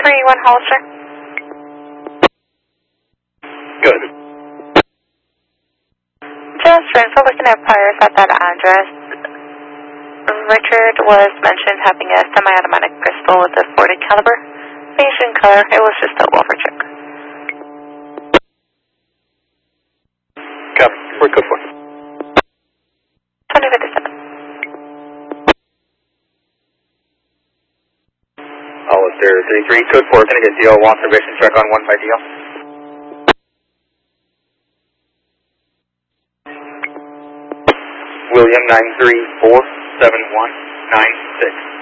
931 Hollister. Good. Just for info, looking at priors at that address, Richard was mentioned having a semi-automatic pistol with a .40 caliber. Asian color, it was just a welfare check. Copy. We're good for 2057. Hollister 33, code 4, gonna get DL, observation check on 1 by DL. William 9347196.